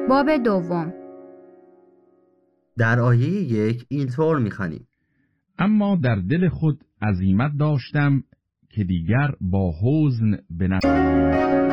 باب دوم. در آیه 1 اینطور می‌خوانیم: اما در دل خود عزیمت داشتم که دیگر با حزن به